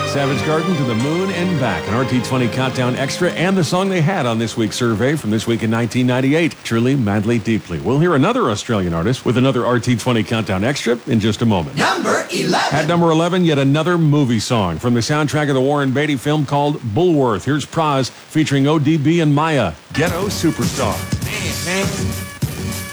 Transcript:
Savage Garden to the Moon and Back, an RT20 Countdown Extra, and the song they had on this week's survey from this week in 1998, Truly, Madly, Deeply. We'll hear another Australian artist with another RT20 Countdown Extra in just a moment. Number 11. At number 11, yet another movie song from the soundtrack of the Warren Beatty film called Bulworth. Here's Praz featuring ODB and Maya, Ghetto Superstar.